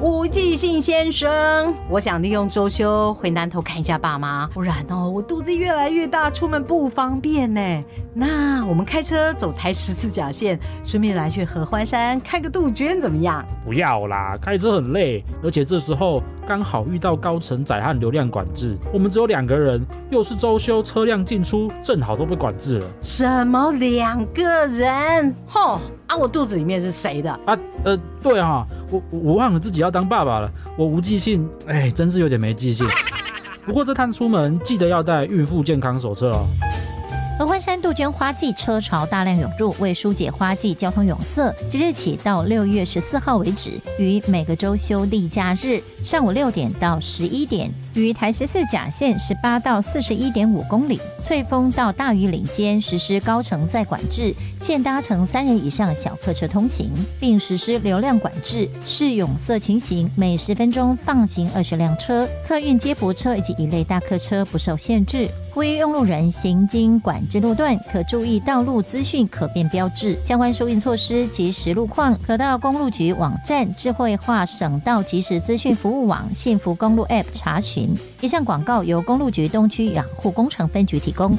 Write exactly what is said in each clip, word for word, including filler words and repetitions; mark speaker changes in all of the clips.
Speaker 1: 吴继信先生，我想利用周休回南投看一下爸妈，不然哦，我肚子越来越大，出门不方便呢。那我们开车走台十四甲线，顺便来去合欢山看个杜鹃，怎么样？
Speaker 2: 不要啦，开车很累，而且这时候刚好遇到高承载和流量管制，我们只有两个人，又是周休，车辆进出正好都被管制了。
Speaker 1: 什么两个人？吼！啊，我肚子里面是谁的？
Speaker 2: 啊，呃，对啊，我我忘了自己要当爸爸了，我无记性，哎，真是有点没记性。不过这趟出门记得要带孕妇健康手册哦。
Speaker 3: 合欢山杜鹃花季车潮大量涌入，为疏解花季交通拥塞，即日起到六月十四号为止，于每个周休例假日上午六点到十一点，于台十四甲线十八到四十一点五公里，翠峰到大屿岭间实施高承载管制，限搭乘三人以上小客车通行，并实施流量管制，视拥塞情形，每十分钟放行二十辆车，客运接驳车以及一类大客车不受限制。呼吁用路人行经管制路段，可注意道路资讯可变标志，相关疏运措施及时路况，可到公路局网站、智慧化省道即时资讯服务网、幸福公路 App 查询。以上广告由公路局东区养护工程分局提供。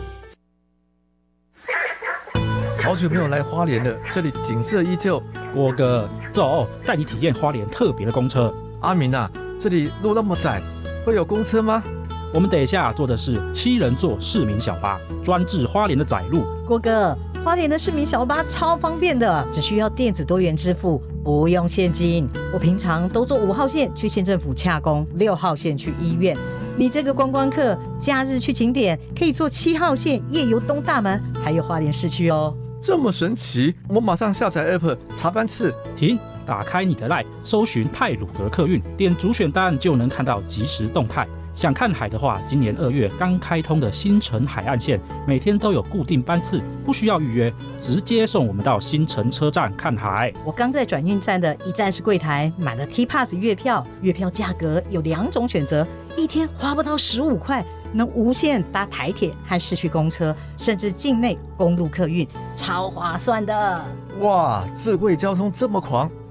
Speaker 4: 好久没有来花莲了，这里景色依旧。
Speaker 2: 郭哥，走，带你体验花莲特别的公车。
Speaker 4: 阿明啊，这里路那么窄，会有公车吗？
Speaker 2: 我们等一下坐的是七人座市民小巴，专治花莲的窄路。
Speaker 1: 郭哥，花莲的市民小巴超方便的，只需要电子多元支付，不用现金。我平常都坐五号线去县政府洽公，六号线去医院。你这个观光客，假日去景点可以坐七号线夜游东大门，还有花莲市区哦。
Speaker 4: 这么神奇，我马上下载 App 查班次。
Speaker 2: 停，打开你的 LINE， 搜寻太鲁阁客运，点主选单就能看到即时动态。想看海的话，今年二月刚开通的新城海岸线，每天都有固定班次，不需要预约，直接送我们到新城车站看海。
Speaker 1: 我刚在转运站的一站式柜台买了 T Pass 月票，月票价格有两种选择，一天花不到十五块，能无限搭台铁和市区公车，甚至境内公路客运，超划算的。
Speaker 4: 哇，智慧交通这么狂！